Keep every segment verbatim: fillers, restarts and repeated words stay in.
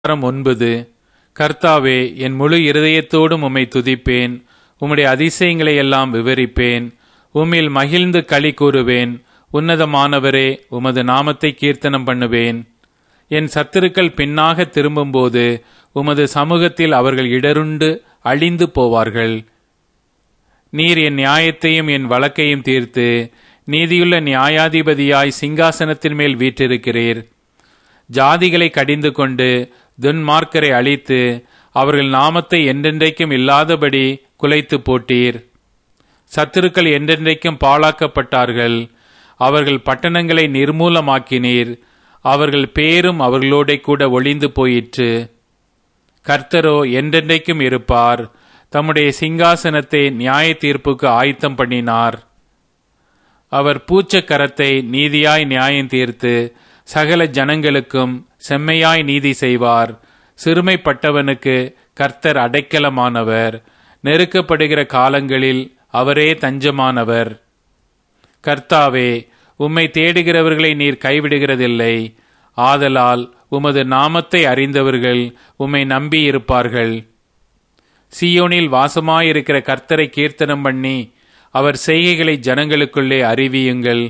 அதிகாரம் ஒன்பது. கர்த்தாவே, என் முழு இருதயத்தோடும் உம்மை துதிப்பேன். உம்முடைய அதிசயங்களை எல்லாம் விவரிப்பேன். உம்மில் மகிழ்ந்து களி கூறுவேன். உன்னதமானவரே, உமது நாமத்தை கீர்த்தனம் பண்ணுவேன். என் சத்துருக்கள் பின்னாக திரும்பும்போது உமது சமூகத்தில் அவர்கள் இடருண்டு அழிந்து போவார்கள். நீர் என் நியாயத்தையும் என் வழக்கையும் தீர்த்து நீதியுள்ள நியாயாதிபதியாய் சிங்காசனத்தின் மேல் வீற்றிருக்கிறீர். ஜாதிகளை கடிந்து கொண்டு துன்மார்க்கரை அழித்து அவர்கள் நாமத்தை என்றென்றைக்கும் இல்லாதபடி குலைத்து போட்டீர். சத்துருக்கள் என்றென்றைக்கும் பாழாக்கப்பட்டார்கள். அவர்கள் பட்டணங்களை நிர்மூலமாக்கினீர். அவர்கள் பேரும் அவர்களோட கூட ஒளிந்து போயிற்று. கர்த்தரோ என்றென்றைக்கும் இருப்பார். தம்முடைய சிங்காசனத்தை நியாய தீர்ப்புக்கு ஆயத்தம் பண்ணினார். அவர் பூச்ச கரத்தை நீதியாய் நியாயம் தீர்த்து சகல ஜனங்களுக்கும் செம்மையாய் நீதி செய்வார். சிறுமைப்பட்டவனுக்கு கர்த்தர் அடைக்கலமானவர். நெருக்கப்படுகிற காலங்களில் அவரே தஞ்சமானவர். கர்த்தாவே, உம்மை தேடுகிறவர்களை நீர் கைவிடுகிறதில்லை. ஆதலால் உமது நாமத்தை அறிந்தவர்கள் உம்மை நம்பி இருப்பார்கள். சீயோனில் வாசமாயிருக்கிற கர்த்தரை கீர்த்தனம் பண்ணி அவர் செய்கைகளை ஜனங்களுக்குள்ளே அறிவியுங்கள்.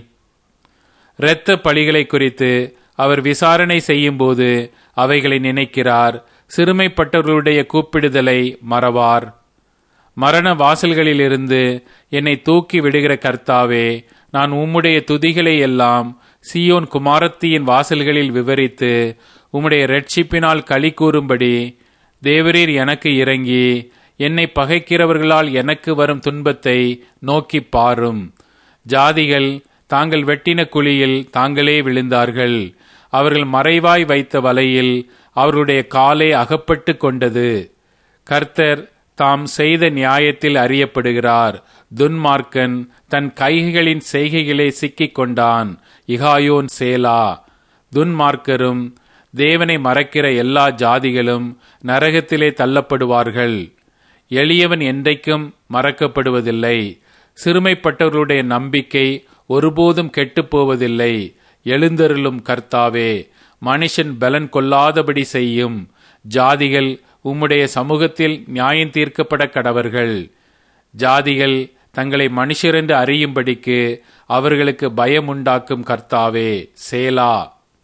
இரத்த பழிகளை குறித்து அவர் விசாரணை செய்யும் போது அவைகளை நினைக்கிறார். சிறுமைப்பட்டவர்களுடைய கூப்பிடுதலை மறவார். மரண வாசல்களிலிருந்து என்னை தூக்கி விடுகிற கர்த்தாவே, நான் உம்முடைய துதிகளை எல்லாம் சீயோன் குமாரத்தியின் வாசல்களில் விவரித்து உம்முடைய இரட்சிப்பினால் களி கூறும்படி தேவரீர் எனக்கு இறங்கி என்னை பகைக்கிறவர்களால் எனக்கு வரும் துன்பத்தை நோக்கி பாரும். ஜாதிகள் தாங்கள் வெட்டின குழியில் தாங்களே விழுந்தார்கள். அவர்கள் மறைவாய் வைத்த வலையில் அவர்களுடைய காலே அகப்பட்டு கொண்டது. கர்த்தர் தாம் செய்த நியாயத்தில் அறியப்படுகிறார். துன்மார்க்கன் தன் கைகளின் செய்கைகளே சிக்கிக் கொண்டான். இகாயோன் சேலா. துன்மார்க்கரும் தேவனை மறக்கிற எல்லா ஜாதிகளும் நரகத்திலே தள்ளப்படுவார்கள். எளியவன் என்றைக்கும் மறக்கப்படுவதில்லை. சிறுமைப்பட்டவர்களுடைய நம்பிக்கை ஒருபோதும் கெட்டுப்போவதில்லை. எழுந்தருளும் கர்த்தாவே, மனுஷன் பலன் கொள்ளாதபடி செய்யும். ஜாதிகள் உம்முடைய சமூகத்தில் நியாயம் தீர்க்கப்பட கடவர்கள். ஜாதிகள் தங்களை மனுஷரென்று அறியும்படிக்கு அவர்களுக்கு பயமுண்டாக்கும் கர்த்தாவே, சேலா.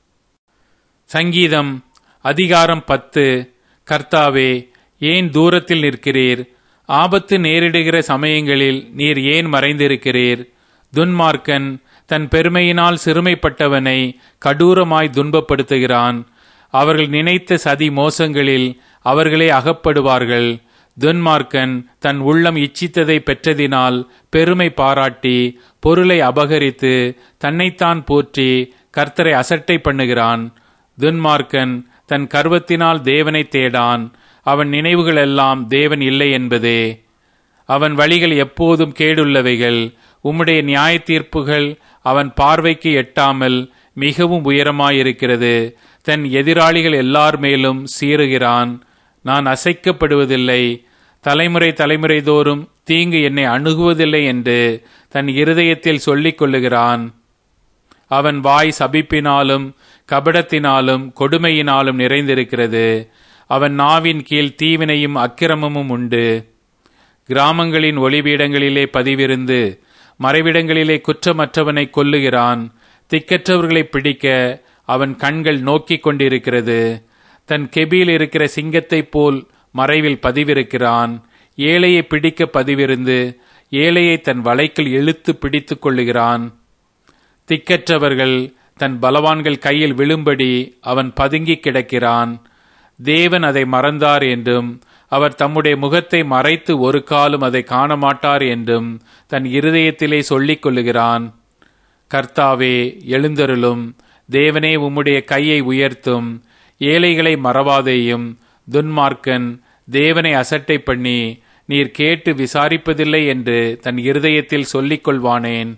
சங்கீதம் அதிகாரம் பத்து. கர்த்தாவே, ஏன் தூரத்தில் நிற்கிறீர்? ஆபத்து நேரிடுகிற சமயங்களில் நீர் ஏன் மறைந்திருக்கிறீர்? துன்மார்க்கன் தன் பெருமையினால் சிறுமைப்பட்டவனை கடூரமாய் துன்பப்படுத்துகிறான். அவர்கள் நினைத்த சதி மோசங்களில் அவர்களே அகப்படுவார்கள். துன்மார்க்கன் தன் உள்ளம் இச்சித்ததை பெற்றதினால் பெருமை பாராட்டி பொருளை அபகரித்து தன்னைத்தான் போற்றி கர்த்தரை அசட்டை பண்ணுகிறான். துன்மார்க்கன் தன் கர்வத்தினால் தேவனை தேடான். அவன் நினைவுகள் எல்லாம் தேவன் இல்லை என்பதே. அவன் வழிகள் எப்போதும் கேடுள்ளவைகள். உம்முடைய நியாய தீர்ப்புகள் அவன் பார்வைக்கு எட்டாமல் மிகவும் உயரமாயிருக்கிறது. தன் எதிராளிகள் எல்லார் மேலும் சீறுகிறான். நான் அசைக்கப்படுவதில்லை. தலைமுறை தலைமுறை தோறும் தீங்கு என்னை அணுகுவதில்லை என்று தன் இருதயத்தில் சொல்லிக் கொள்ளுகிறான். அவன் வாய் சபிப்பினாலும் கபடத்தினாலும் கொடுமையினாலும் நிறைந்திருக்கிறது. அவன் நாவின் கீழ் தீவினையும் அக்கிரமமும் உண்டு. கிராமங்களின் ஒளிவீடங்களிலே பதிவிருந்து மறைவிடங்களிலே குற்றமற்றவனை கொல்லுகிறான். திக்கற்றவர்களை பிடிக்க அவன் கண்கள் நோக்கிக் கொண்டிருக்கிறது. தன் கெபியில் இருக்கிற சிங்கத்தைப் போல் மறைவில் பதிவிருக்கிறான். ஏழையை பிடிக்க பதிவிருந்து ஏழையை தன் வலைக்குள் இழுத்து பிடித்து கொள்ளுகிறான். திக்கற்றவர்கள் தன் பலவான்கள் கையில் விழும்படி அவன் பதுங்கி கிடக்கிறான். தேவன் அதை மறந்தார் என்றும் அவர் தம்முடைய முகத்தை மறைத்து ஒரு காலும் அதை காணமாட்டார் என்றும் தன் இருதயத்திலே சொல்லிக் கொள்ளுகிறான். கர்த்தாவே, எழுந்தருளும். தேவனே, உம்முடைய கையை உயர்த்தும். ஏழைகளை மறவாதேயும். துன்மார்க்கன் தேவனை அசட்டை பண்ணி நீர் கேட்டு விசாரிப்பதில்லை என்று தன் இருதயத்தில் சொல்லிக் கொள்வானேன்.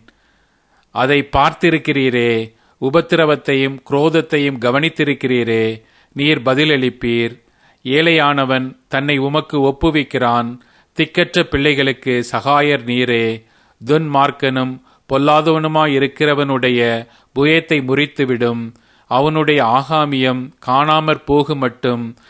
அதை பார்த்திருக்கிறீரே. உபத்திரவத்தையும் குரோதத்தையும் கவனித்திருக்கிறீரே. நீர் பதிலளிப்பீர். ஏழையானவன் தன்னை உமக்கு ஒப்புவிக்கிறான். திக்கற்ற பிள்ளைகளுக்கு சகாயர் நீரே. துன்மார்க்கனும் பொல்லாதவனுமாயிருக்கிறவனுடைய புயத்தை முறித்துவிடும். அவனுடைய ஆகாமியம் காணாமற் போகு மட்டும்